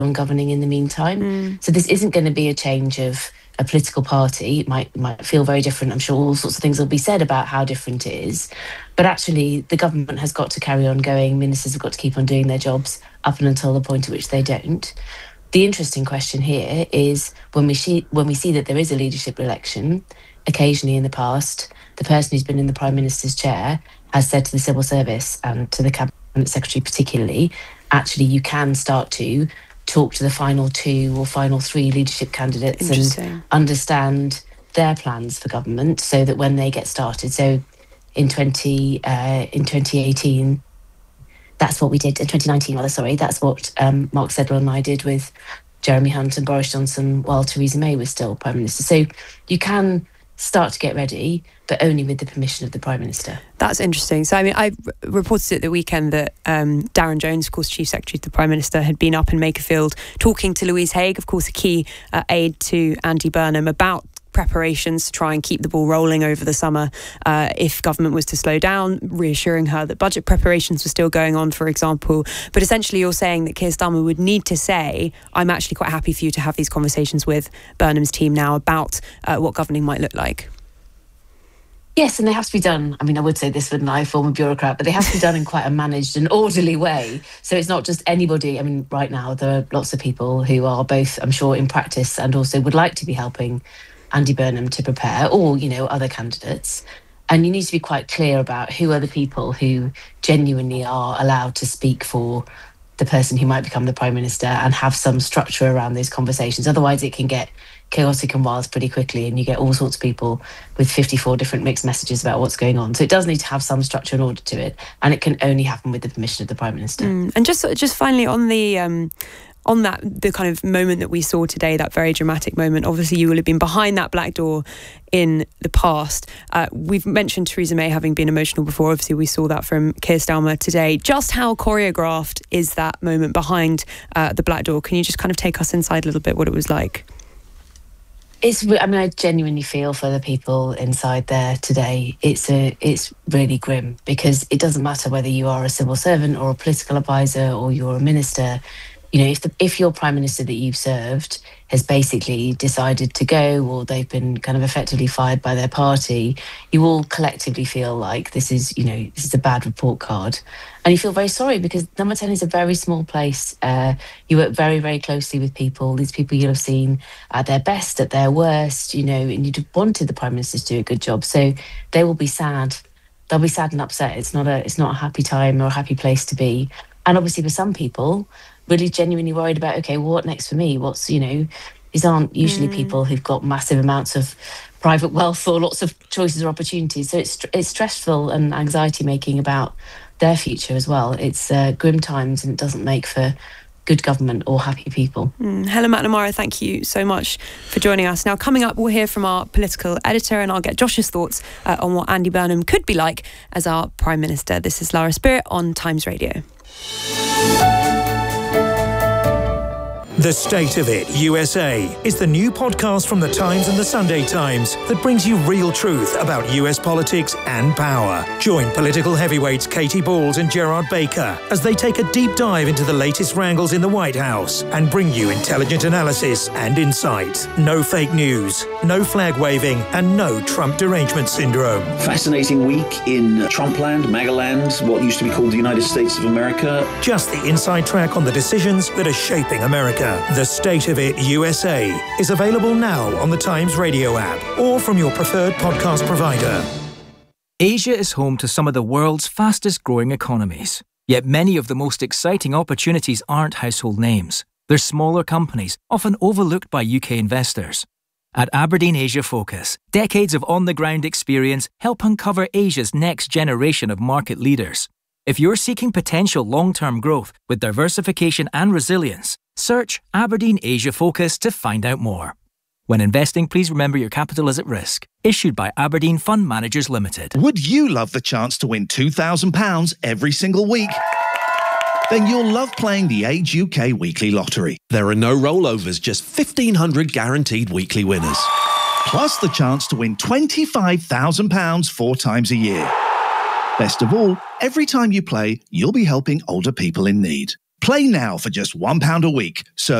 on governing in the meantime. So this isn't going to be a change of a political party. It might feel very different. I'm sure all sorts of things will be said about how different it is. But actually, the government has got to carry on going. Ministers have got to keep on doing their jobs up and until the point at which they don't. The interesting question here is when we see that there is a leadership election, occasionally in the past, the person who's been in the Prime Minister's chair has said to the civil service and to the Cabinet Secretary particularly, actually you can start to talk to the final 2 or final 3 leadership candidates and understand their plans for government so that when they get started. So in 2018, that's what we did. In 2019, rather, sorry, that's what Mark Sedler and I did with Jeremy Hunt and Boris Johnson while Theresa May was still Prime Minister. So you can start to get ready, but only with the permission of the Prime Minister. That's interesting. So, I mean, I reported at the weekend that Darren Jones, of course, Chief Secretary to the Prime Minister, had been up in Makerfield talking to Louise Haigh, of course, a key aide to Andy Burnham, about preparations to try and keep the ball rolling over the summer if government was to slow down, reassuring her that budget preparations were still going on, for example. But essentially you're saying that Keir Starmer would need to say, I'm actually quite happy for you to have these conversations with Burnham's team now about what governing might look like. Yes, and they have to be done. I mean, I would say this, wouldn't I, former bureaucrat, but they have to be done in quite a managed and orderly way. So it's not just anybody. I mean, right now there are lots of people who are both, I'm sure, in practice and also would like to be helping Andy Burnham to prepare, or, you know, other candidates. And you need to be quite clear about who are the people who genuinely are allowed to speak for the person who might become the Prime Minister and have some structure around those conversations. Otherwise, it can get chaotic and wild pretty quickly, and you get all sorts of people with 54 different mixed messages about what's going on. So it does need to have some structure and order to it, and it can only happen with the permission of the Prime Minister. And just finally on the kind of moment that we saw today, that very dramatic moment, obviously you will have been behind that black door in the past. We've mentioned Theresa May having been emotional before. Obviously we saw that from Keir Starmer today. Just how choreographed is that moment behind the black door? Can you just kind of take us inside a little bit what it was like? I genuinely feel for the people inside there today. It's really grim, because it doesn't matter whether you are a civil servant or a political advisor or you're a minister. You know, if your Prime Minister that you've served has basically decided to go, or they've been kind of effectively fired by their party, you all collectively feel like this is a bad report card. And you feel very sorry, because Number 10 is a very small place. You work very, very closely with people. These people you'll have seen at their best, at their worst, you know, and you'd wanted the Prime Minister to do a good job. So they will be sad. They'll be sad and upset. It's not a happy time or a happy place to be. And obviously for some people, really genuinely worried about, okay, well, what next for me? These aren't usually people who've got massive amounts of private wealth or lots of choices or opportunities. So it's stressful and anxiety making about their future as well. It's grim times, and it doesn't make for good government or happy people. Helen McNamara, thank you so much for joining us. Now, coming up, we'll hear from our political editor, and I'll get Josh's thoughts on what Andy Burnham could be like as our Prime Minister. This is Lara Spirit on Times Radio. The State of It USA is the new podcast from The Times and The Sunday Times that brings you real truth about US politics and power. Join political heavyweights Katie Balls and Gerard Baker as they take a deep dive into the latest wrangles in the White House and bring you intelligent analysis and insight. No fake news, no flag waving, and no Trump derangement syndrome. Fascinating week in Trumpland, MAGAland, what used to be called the United States of America. Just the inside track on the decisions that are shaping America. The State of It USA is available now on the Times Radio app or from your preferred podcast provider. Asia is home to some of the world's fastest growing economies. Yet many of the most exciting opportunities aren't household names. They're smaller companies, often overlooked by UK investors. At Aberdeen Asia Focus, decades of on-the-ground experience help uncover Asia's next generation of market leaders. If you're seeking potential long-term growth with diversification and resilience, search Aberdeen Asia Focus to find out more. When investing, please remember your capital is at risk. Issued by Aberdeen Fund Managers Limited. Would you love the chance to win £2,000 every single week? Then you'll love playing the Age UK Weekly Lottery. There are no rollovers, just 1,500 guaranteed weekly winners. Plus the chance to win £25,000 4 times a year. Best of all, every time you play, you'll be helping older people in need. Play now for just £1 a week. Search